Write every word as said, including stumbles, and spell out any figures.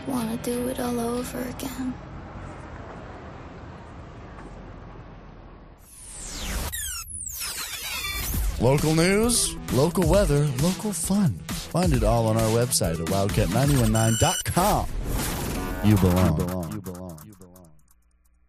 Wanna do it all over again. Local news, local weather, local fun. Find it all on our website at wildcat nine one nine dot com. You belong. You belong. You belong.